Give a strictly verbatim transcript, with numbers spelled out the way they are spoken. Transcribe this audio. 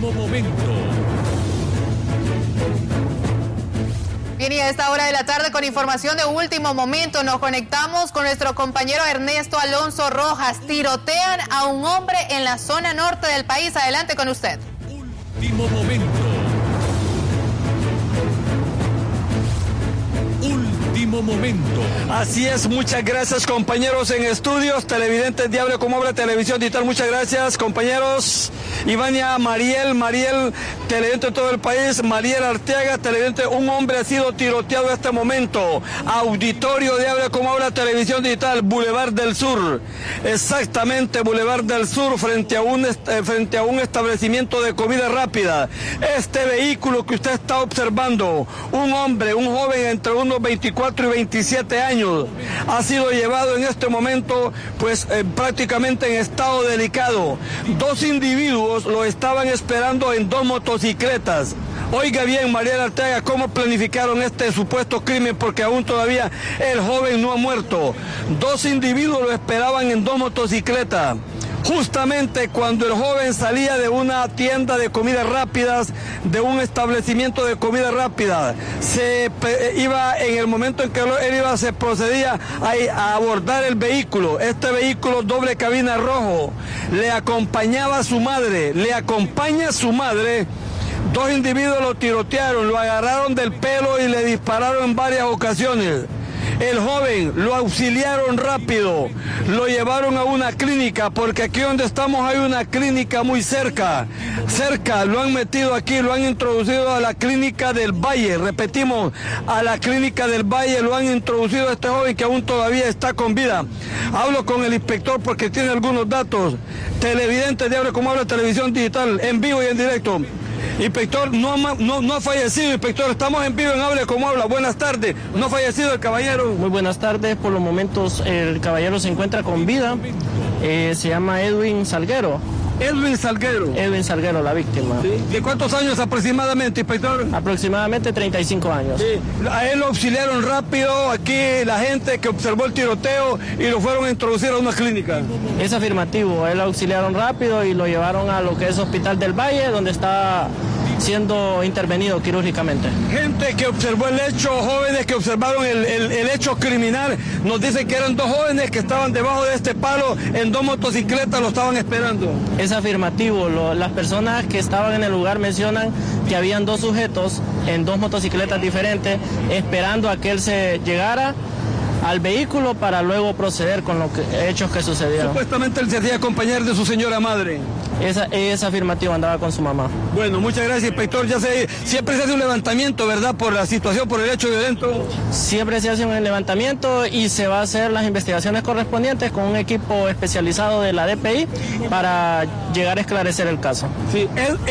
Último momento. Bien, y a esta hora de la tarde, con información de último momento, nos conectamos con nuestro compañero Ernesto Alonso Rojas. Tirotean a un hombre en la zona norte del país. Adelante con usted. Último momento. Último momento. Así es, muchas gracias compañeros en estudios, televidentes de Hable Como Habla Televisión Digital, muchas gracias compañeros. Ivania Mariel, Mariel, televidente de todo el país, Mariel Arteaga, televidente, un hombre ha sido tiroteado en este momento. Auditorio de Hable Como Habla Televisión Digital, Boulevard del Sur, exactamente Boulevard del Sur, frente a un, eh, frente a un establecimiento de comida rápida. Este vehículo que usted está observando, un hombre, un joven entre unos veinticuatro y veintisiete años, ha sido llevado en este momento pues eh, prácticamente en estado delicado. Dos individuos lo estaban esperando en dos motocicletas. Oiga bien, Mariela Arteaga, ¿cómo planificaron este supuesto crimen? Porque aún todavía el joven no ha muerto. Dos individuos lo esperaban en dos motocicletas. Justamente cuando el joven salía de una tienda de comidas rápidas, de un establecimiento de comida rápida, se iba en el momento en que él iba, se procedía a, a abordar el vehículo. Este vehículo doble cabina rojo, le acompañaba a su madre, le acompaña a su madre. Dos individuos lo tirotearon, lo agarraron del pelo y le dispararon en varias ocasiones. El joven lo auxiliaron rápido, lo llevaron a una clínica, porque aquí donde estamos hay una clínica muy cerca, cerca, lo han metido aquí, lo han introducido a la clínica del Valle, repetimos, a la clínica del Valle lo han introducido a este joven que aún todavía está con vida. Hablo con el inspector porque tiene algunos datos, televidentes de Hable Como Habla Televisión Digital, en vivo y en directo. Inspector, no, no, no ha fallecido, inspector, estamos en vivo en Hable Como Habla, buenas tardes, no ha fallecido el caballero. Muy buenas tardes, por los momentos el caballero se encuentra con vida, eh, se llama Edwin Salguero. Edwin Salguero. Edwin Salguero, la víctima. ¿Sí? ¿De cuántos años aproximadamente, inspector? Aproximadamente treinta y cinco años. Sí. A él lo auxiliaron rápido aquí la gente que observó el tiroteo y lo fueron a introducir a una clínica. Es afirmativo, a él lo auxiliaron rápido y lo llevaron a lo que es Hospital del Valle, donde está siendo intervenido quirúrgicamente. Gente que observó el hecho, jóvenes que observaron el, el, el hecho criminal, nos dicen que eran dos jóvenes que estaban debajo de este palo en dos motocicletas, lo estaban esperando. Es afirmativo, lo, las personas que estaban en el lugar mencionan que habían dos sujetos en dos motocicletas diferentes esperando a que él se llegara al vehículo para luego proceder con los hechos que sucedieron. Supuestamente él se hacía acompañar de su señora madre. Esa, es afirmativo, andaba con su mamá. Bueno, muchas gracias, inspector. Ya se, siempre se hace un levantamiento, ¿verdad? Por la situación, por el hecho violento. Siempre se hace un levantamiento y se va a hacer las investigaciones correspondientes con un equipo especializado de la D P I para llegar a esclarecer el caso. Sí, él